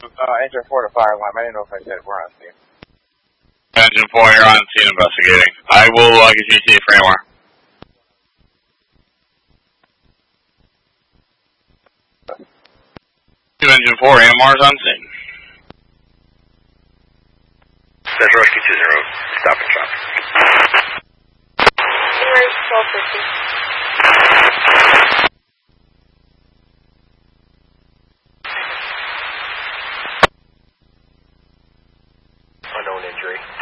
Engine 4 to fire alarm. I didn't know if I said we're on scene. Engine 4, you're on scene investigating. I will get you to for anywhere. Engine 4, AMR's on scene. That's Rescue 20, stop and shop. January 1250. Unknown injury.